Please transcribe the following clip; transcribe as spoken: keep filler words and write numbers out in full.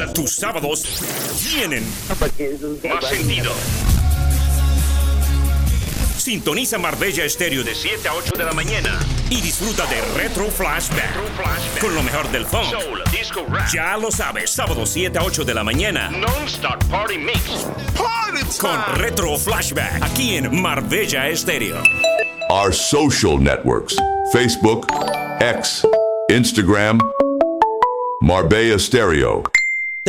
Ahora tus sábados tienen más sentido. Sintoniza Marbella Estéreo de siete a ocho de la mañana y disfruta de Retro Flashback, Retro Flashback. Con lo mejor del funk, soul, disco, rap. Ya lo sabes, sábado siete a ocho de la mañana. Non-stop party mix. Party time. Con Retro Flashback, aquí en Marbella Estéreo. Our social networks: Facebook, X, Instagram, Marbella Stereo.